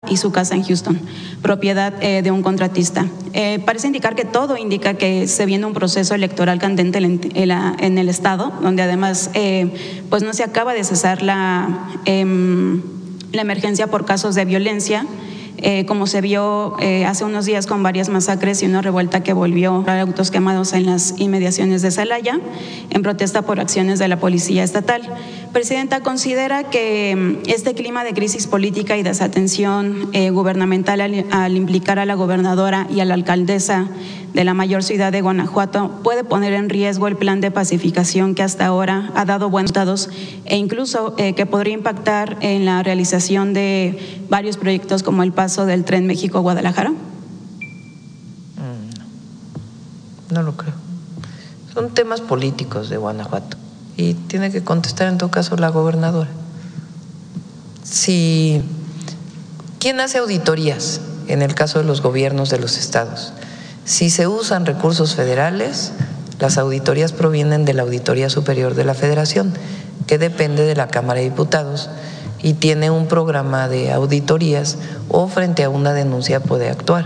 y su casa en Houston, propiedad de un contratista. Parece indicar que todo indica que se viene un proceso electoral candente en el estado, donde además pues no se acaba de cesar la emergencia por casos de violencia, como se vio hace unos días con varias masacres y una revuelta que volvió a autos quemados en las inmediaciones de Celaya, en protesta por acciones de la policía estatal. Presidenta, ¿considera que este clima de crisis política y desatención gubernamental al implicar a la gobernadora y a la alcaldesa de la mayor ciudad de Guanajuato puede poner en riesgo el plan de pacificación que hasta ahora ha dado buenos resultados e incluso que podría impactar en la realización de varios proyectos como el paso del Tren México-Guadalajara? No lo creo. Son temas políticos de Guanajuato y tiene que contestar en todo caso la gobernadora. ¿Quién hace auditorías en el caso de los gobiernos de los estados? Si se usan recursos federales, las auditorías provienen de la Auditoría Superior de la Federación, que depende de la Cámara de Diputados y tiene un programa de auditorías o frente a una denuncia puede actuar.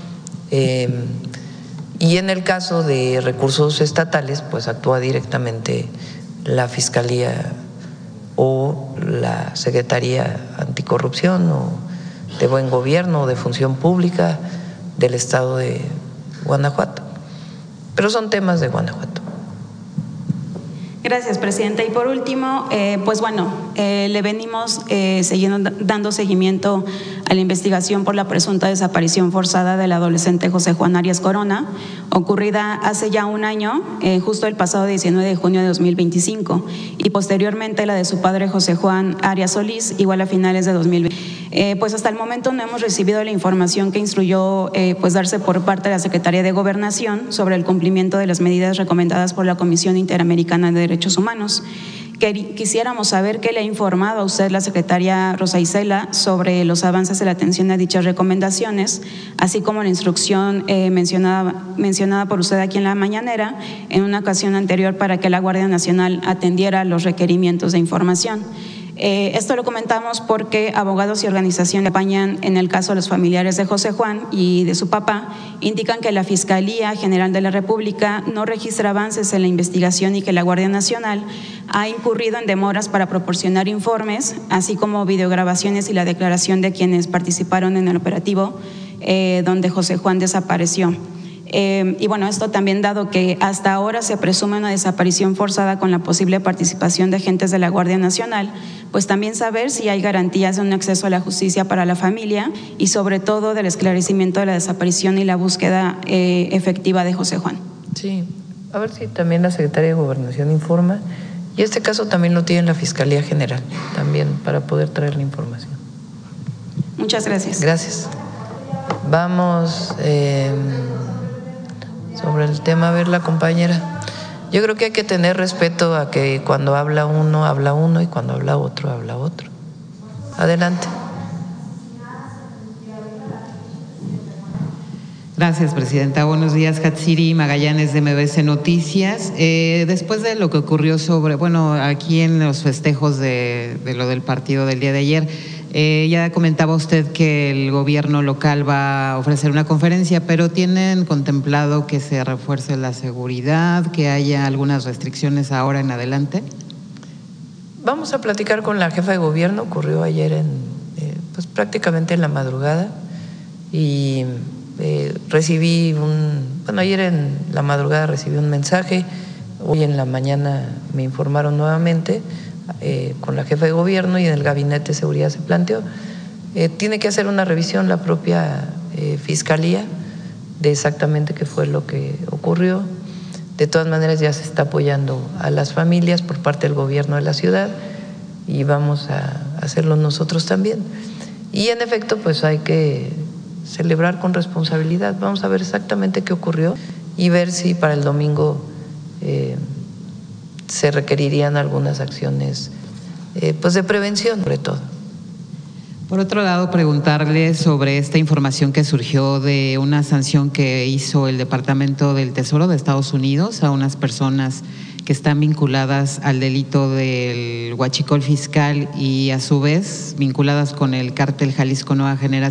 Y en el caso de recursos estatales, pues actúa directamente la Fiscalía o la Secretaría Anticorrupción o de Buen Gobierno o de Función Pública del Estado de Guanajuato, pero son temas de Guanajuato. Gracias, presidenta. Y por último, pues bueno, le venimos dando seguimiento a la investigación por la presunta desaparición forzada del adolescente José Juan Arias Corona, ocurrida hace ya un año, justo el pasado 19 de junio de 2025, y posteriormente la de su padre José Juan Arias Solís, igual a finales de 2020. Pues hasta el momento no hemos recibido la información que instruyó pues darse por parte de la Secretaría de Gobernación sobre el cumplimiento de las medidas recomendadas por la Comisión Interamericana de Derechos Humanos. Quisiéramos saber qué le ha informado a usted la secretaria Rosa Isela sobre los avances de la atención a dichas recomendaciones, así como la instrucción mencionada por usted aquí en la mañanera en una ocasión anterior para que la Guardia Nacional atendiera los requerimientos de información. Esto lo comentamos porque abogados y organizaciones que acompañan en el caso a los familiares de José Juan y de su papá indican que la Fiscalía General de la República no registra avances en la investigación y que la Guardia Nacional ha incurrido en demoras para proporcionar informes, así como videograbaciones y la declaración de quienes participaron en el operativo donde José Juan desapareció. Y bueno, esto también dado que hasta ahora se presume una desaparición forzada con la posible participación de agentes de la Guardia Nacional, pues también saber si hay garantías de un acceso a la justicia para la familia y sobre todo del esclarecimiento de la desaparición y la búsqueda efectiva de José Juan. Sí, a ver si también la Secretaría de Gobernación informa y este caso también lo tiene la Fiscalía General también para poder traer la información. Muchas gracias. Gracias. Vamos sobre el tema, a ver la compañera. Yo creo que hay que tener respeto a que cuando habla uno y cuando habla otro. Adelante. Gracias, presidenta. Buenos días, Hatsiri Magallanes de MBS Noticias. Después de lo que ocurrió aquí en los festejos de lo del partido del día de ayer, ya comentaba usted que el gobierno local va a ofrecer una conferencia, pero ¿tienen contemplado que se refuerce la seguridad, que haya algunas restricciones ahora en adelante? Vamos a platicar con la jefa de gobierno, ocurrió ayer pues prácticamente en la madrugada y ayer en la madrugada recibí un mensaje, hoy en la mañana me informaron nuevamente con la jefa de gobierno y en el gabinete de seguridad se planteó. Tiene que hacer una revisión la propia fiscalía de exactamente qué fue lo que ocurrió. De todas maneras ya se está apoyando a las familias por parte del gobierno de la ciudad y vamos a hacerlo nosotros también. Y en efecto pues hay que celebrar con responsabilidad. Vamos a ver exactamente qué ocurrió y ver si para el domingo se requerirían algunas acciones pues de prevención sobre todo. Por otro lado, preguntarle sobre esta información que surgió de una sanción que hizo el Departamento del Tesoro de Estados Unidos a unas personas que están vinculadas al delito del huachicol fiscal y a su vez vinculadas con el cártel Jalisco Nueva Generación.